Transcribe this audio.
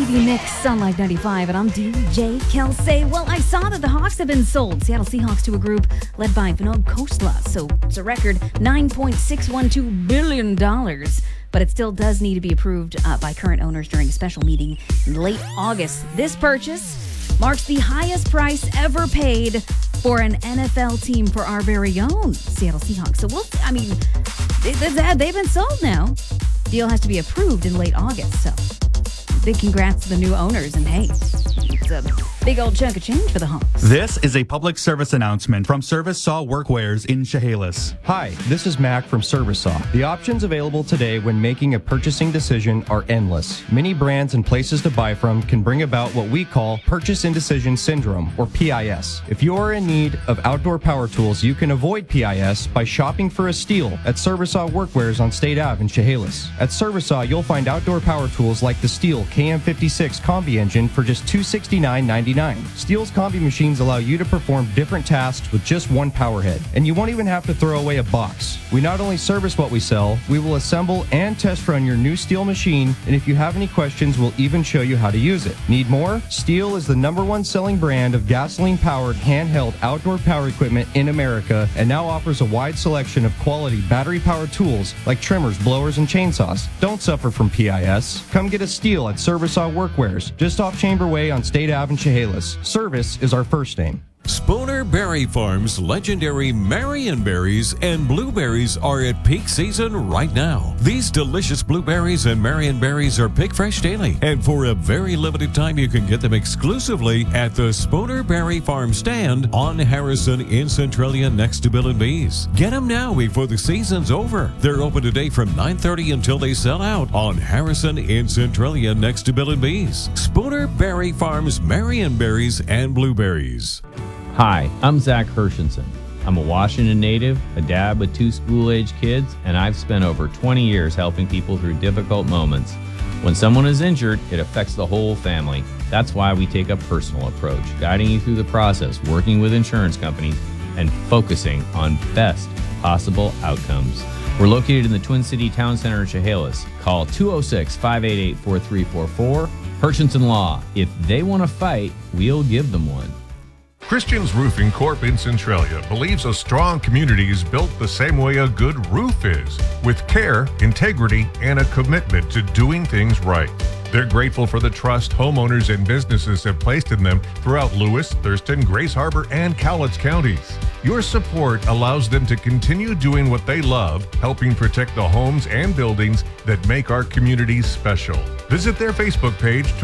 TV Mix on Live 95, and I'm DJ Kelsey. Well, I saw that the Hawks have been sold. Seattle Seahawks to a group led by Vinod Khosla. So it's a record $9.612 billion. But it still does need to be approved by current owners during a special meeting in late August. This purchase marks the highest price ever paid for an NFL team for our very own Seattle Seahawks. So they've been sold now. Deal has to be approved in late August. So big congrats to the new owners. And hey, it's a big old chunk of change for the Hawks. This is a public service announcement from Service Saw Workwears in Chehalis. Hi, this is Mac from Service Saw. The options available today when making a purchasing decision are endless. Many brands and places to buy from can bring about what we call purchase indecision syndrome, or PIS. If you are in need of outdoor power tools, you can avoid PIS by shopping for a Stihl at Service Saw Workwears on State Ave in Chehalis. At Service Saw, you'll find outdoor power tools like the Stihl KM56 Combi engine for just $269.99. Stihl's Combi machines allow you to perform different tasks with just one power head, and you won't even have to throw away a box. We not only service what we sell, we will assemble and test run your new Stihl machine, and if you have any questions, we'll even show you how to use it. Need more? Stihl is the #1 selling brand of gasoline-powered handheld outdoor power equipment in America, and now offers a wide selection of quality battery-powered tools like trimmers, blowers, and chainsaws. Don't suffer from PIS. Come get a Stihl at Service Saw Workwears, just off Chamber Way on State Ave in Chehalis. Service is our first name. Spooner Berry Farm's legendary Marion berries and blueberries are at peak season right now. These delicious blueberries and Marion berries are pick fresh daily, and for a very limited time you can get them exclusively at the Spooner Berry Farm stand on Harrison in Centralia next to Bill and Bees. Get them now before the season's over. They're open today from 9:30 until they sell out on Harrison in Centralia next to Bill and Bees. Spooner Berry Farm's Marion berries and blueberries. Hi, I'm Zach Hershenson. I'm a Washington native, a dad with 2 school-age kids, and I've spent over 20 years helping people through difficult moments. When someone is injured, it affects the whole family. That's why we take a personal approach, guiding you through the process, working with insurance companies, and focusing on best possible outcomes. We're located in the Twin City Town Center in Chehalis. Call 206-588-4344. Hershenson Law. If they want to fight, we'll give them one. Christian's Roofing Corp in Centralia believes a strong community is built the same way a good roof is, with care, integrity, and a commitment to doing things right. They're grateful for the trust homeowners and businesses have placed in them throughout Lewis, Thurston, Grace Harbor, and Cowlitz counties. Your support allows them to continue doing what they love, helping protect the homes and buildings that make our communities special. Visit their Facebook page to